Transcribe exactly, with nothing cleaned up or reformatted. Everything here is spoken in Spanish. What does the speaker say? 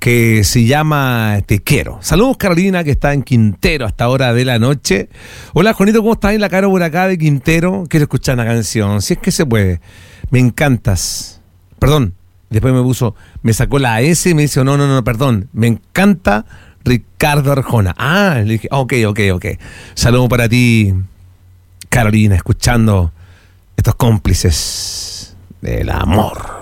que se llama Te Quiero. Saludos, Carolina, que está en Quintero hasta hora de la noche. Hola, Juanito, ¿cómo estás? En la Caro por acá de Quintero. Quiero escuchar una canción, si es que se puede. Me encantas. Perdón, después me puso, me sacó la S y me dice, no, no, no, perdón. Me encanta Ricardo Arjona. Ah, le dije, ok, ok, ok. Saludos para ti, Carolina, escuchando estos cómplices del amor.